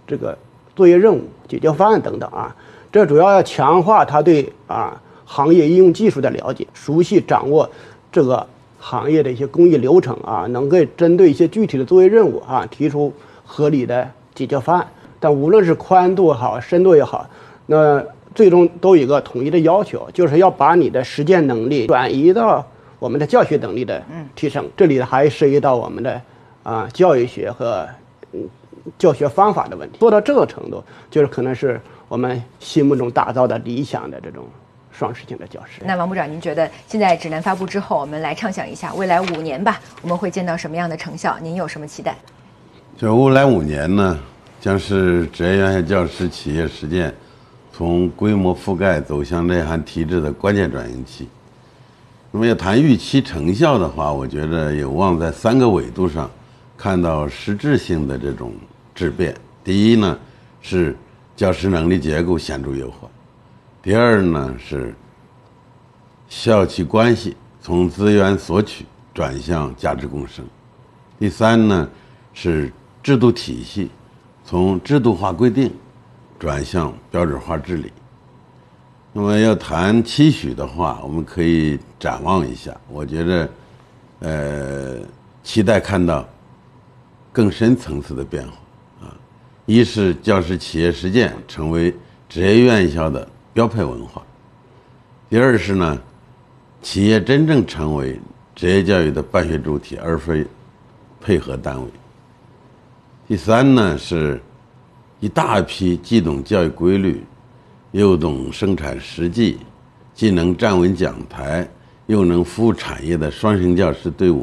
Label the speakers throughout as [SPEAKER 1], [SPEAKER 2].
[SPEAKER 1] 这个作业任务、解决方案等等啊。这主要强化他对行业应用技术的了解，熟悉掌握这个行业的一些工艺流程啊，能够针对一些具体的作业任务提出合理的解决方案。但无论是宽度也好，深度也好，那最终都有一个统一的要求，就是要把你的实践能力转移到我们的教学能力的提升。这里还涉及到我们的教育学和教学方法的问题。做到这个程度，就是可能是我们心目中打造的理想的这种双实性的教师。
[SPEAKER 2] 那王部长，您觉得现在指南发布之后，我们来畅想一下未来5年吧，我们会见到什么样的成效？您有什么期待？
[SPEAKER 3] 就未来5年呢，将是职业院校教师企业实践从规模覆盖走向内涵提质的关键转型期。那么要谈预期成效的话，我觉得有望在3个维度上看到实质性的这种质变。第一呢，是教师能力结构显著优化；第二呢，是校企关系从资源索取转向价值共生；第三呢，是制度体系从制度化规定转向标准化治理。那么要谈期许的话，我们可以展望一下。我觉得，期待看到更深层次的变化啊。一是教师企业实践成为职业院校的标配文化；第二是呢，企业真正成为职业教育的办学主体，而非配合单位；第三呢，是一大批既懂教育规律，又懂生产实际，既能站稳讲台，又能服务产业的双生教师队伍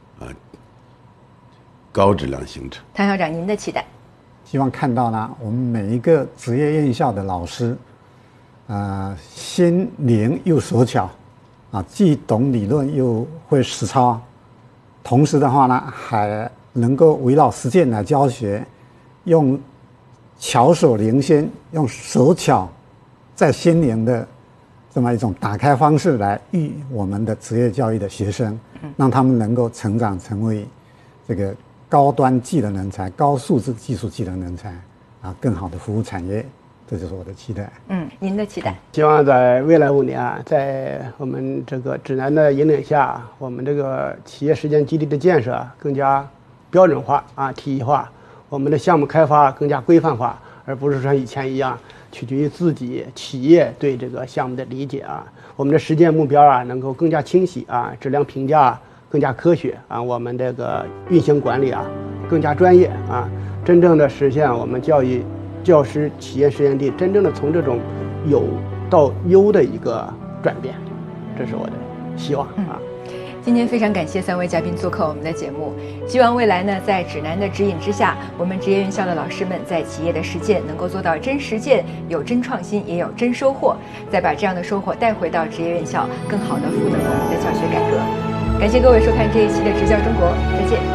[SPEAKER 3] 高质量形成。
[SPEAKER 2] 唐校长，您的期待？
[SPEAKER 4] 希望看到呢，我们每一个职业院校的老师，心灵又手巧，既懂理论又会实操，同时的话呢，还能够围绕实践来教学，用巧手领先，用手巧在心灵的这么一种打开方式来育我们的职业教育的学生，让他们能够成长成为这个高端技能人才、高素质技术技能人才更好的服务产业。这就是我的期待。
[SPEAKER 2] 您的期待？
[SPEAKER 1] 希望在未来5年在我们这个指南的引领下，我们这个企业实践基地的建设更加标准化体系化，我们的项目开发更加规范化，而不是像以前一样取决于自己企业对这个项目的理解我们的实践目标能够更加清晰质量评价更加科学我们这个运行管理更加专业真正的实现我们教师企业实验地真正的从这种有到优的一个转变，这是我的希望
[SPEAKER 2] 今天非常感谢3位嘉宾做客我们的节目，希望未来呢，在指南的指引之下，我们职业院校的老师们在企业的实践能够做到真实践，有真创新，也有真收获，再把这样的收获带回到职业院校，更好的赋能我们的教学改革。感谢各位收看这一期的职教中国，再见。